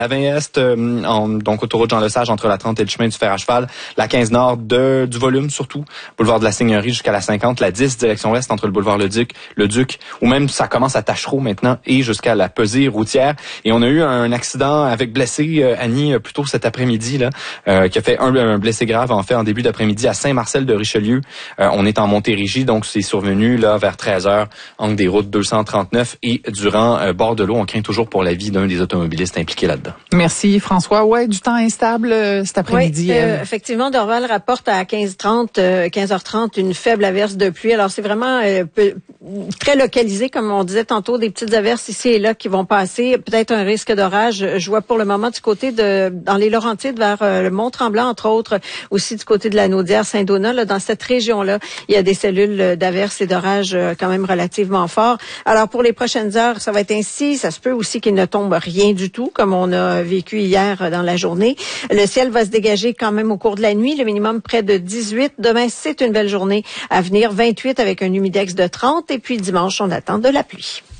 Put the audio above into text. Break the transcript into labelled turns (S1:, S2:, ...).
S1: La 20 Est, donc autoroute Jean-Lesage entre la 30 et le chemin du fer à cheval. La 15 Nord, du volume surtout. Boulevard de la Seigneurie jusqu'à la 50. La 10 direction Ouest entre le boulevard Le Duc, ou même ça commence à Tachereau maintenant et jusqu'à la pesée routière. Et on a eu un accident avec blessé, Annie, plus tôt cet après-midi, là, qui a fait un blessé grave en fait en début d'après-midi à Saint-Marcel de Richelieu. On est en Montérégie, donc c'est survenu là vers 13h, angle des routes 239 et durant bord de l'eau. On craint toujours pour la vie d'un des automobilistes impliqués là-dedans.
S2: Merci François. Ouais, du temps instable cet après-midi.
S3: Oui, effectivement, Dorval rapporte à 15h30 une faible averse de pluie. Alors c'est vraiment très localisé, comme on disait tantôt, des petites averses ici et là qui vont passer. Peut-être un risque d'orage. Je vois pour le moment du côté dans les Laurentides vers le Mont-Tremblant, entre autres, aussi du côté de la Naudière, Saint-Donat, là, dans cette région-là, il y a des cellules d'averses et d'orage quand même relativement forts. Alors pour les prochaines heures, ça va être ainsi. Ça se peut aussi qu'il ne tombe rien du tout, comme on a vécu hier dans la journée. Le ciel va se dégager quand même au cours de la nuit, le minimum près de 18. Demain, c'est une belle journée à venir, 28 avec un humidex de 30. Et puis dimanche, on attend de la pluie.